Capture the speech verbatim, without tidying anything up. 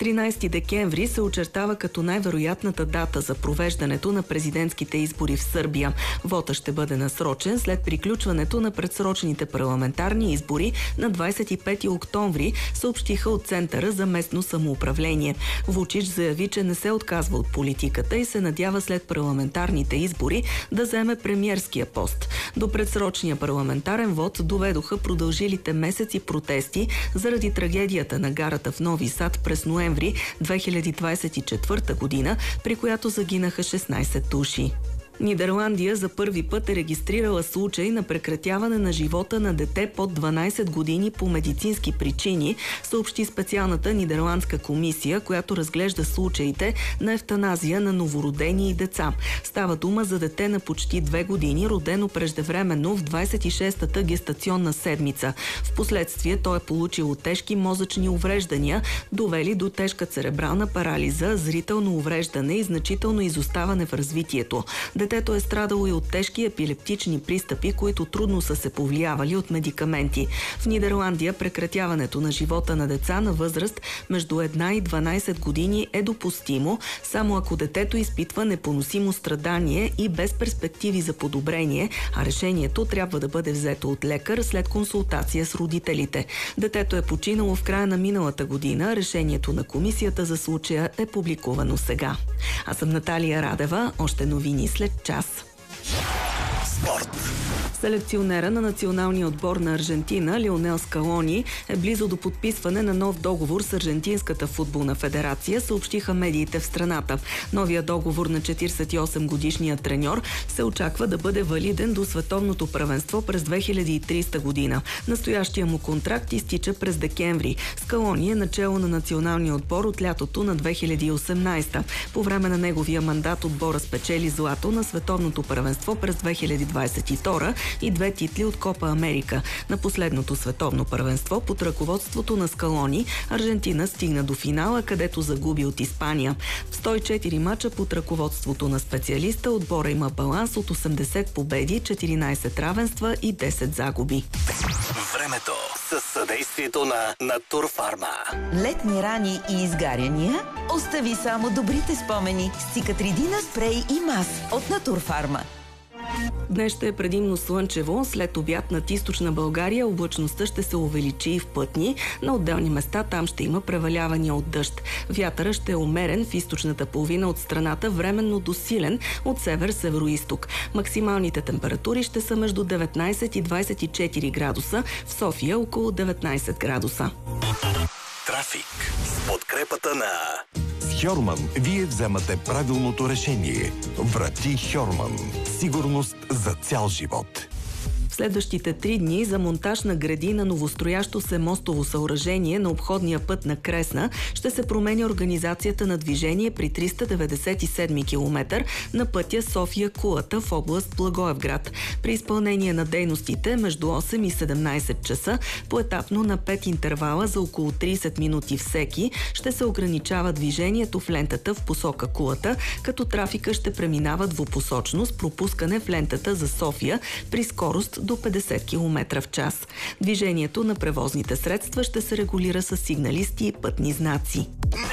тринайсети декември се очертава като най-вероятната дата за провеждането на президентските избори в Сърбия. Вота ще бъде насрочен след приключването на предсрочените парламентарни избори на двайсет и пети октомври, съобщиха от Центъра за местно самоуправление. Вучич заяви, че не се отказва от политиката и се надява след парламентарните избори да заеме премиерския пост. До предсрочния парламентарен вод доведоха продължилите месеци протести заради трагедията на гарата в Нови Сад през ноември две хиляди двайсет и четвърта година, при която загинаха шестнайсет души. Нидерландия за първи път е регистрирала случай на прекратяване на живота на дете под дванайсет години по медицински причини, съобщи специалната нидерландска комисия, която разглежда случаите на евтаназия на новородени и деца. Става дума за дете на почти две години, родено преждевременно в двайсет и шестата гестационна седмица. Впоследствие той е получило тежки мозъчни увреждания, довели до тежка церебрална парализа, зрително увреждане и значително изоставане в развитието. Детето е страдало и от тежки епилептични пристъпи, които трудно са се повлиявали от медикаменти. В Нидерландия прекратяването на живота на деца на възраст между една и дванайсет години е допустимо, само ако детето изпитва непоносимо страдание и без перспективи за подобрение, а решението трябва да бъде взето от лекар след консултация с родителите. Детето е починало в края на миналата година. Решението на комисията за случая е публикувано сега. Аз съм Наталия Радева. Още новини след час. Спорт. Селекционера на националния отбор на Аржентина Лионел Скалони е близо до подписване на нов договор с Аржентинската футболна федерация, съобщиха медиите в страната. Новия договор на четирийсет и осем годишния треньор се очаква да бъде валиден до световното първенство през две хиляди и трийсета година. Настоящия му контракт изтича през декември. Скалони е начело на националния отбор от лятото на две хиляди и осемнайсета. По време на неговия мандат отбора спечели злато на световното първенство през две хиляди двайсет и втора и две титли от Копа Америка. На последното световно първенство под ръководството на Скалони Аржентина стигна до финала, където загуби от Испания. В сто и четири мача под ръководството на специалиста отбора има баланс от осемдесет победи, четиринайсет равенства и десет загуби. Времето със съдействието на Натурфарма. Летни рани и изгаряния? Остави само добрите спомени с Циcatrидина спрей и мас от Натурфарма. Днес ще е предимно слънчево. След обяд над източна България облачността ще се увеличи и в пътни. На отделни места там ще има превалявания от дъжд. Вятъра ще е умерен в източната половина от страната, временно до силен от север-североизток. Максималните температури ще са между деветнайсет и двайсет и четири градуса, в София около деветнайсет градуса. Трафик с подкрепата на Хьорман вие вземате правилното решение. Врати Хьорман. Сигурност за цял живот. В следващите три дни за монтаж на греди на новостроящо се мостово съоръжение на обходния път на Кресна ще се променя организацията на движение при триста деветдесет и седми километър на пътя София-Кулата в област Благоевград. При изпълнение на дейностите между осем и седемнайсет часа поетапно на пет интервала за около трийсет минути всеки ще се ограничава движението в лентата в посока Кулата, като трафика ще преминава двупосочно с пропускане в лентата за София при скорост до петдесет километра в час. Движението на превозните средства ще се регулира с сигналисти и пътни знаци.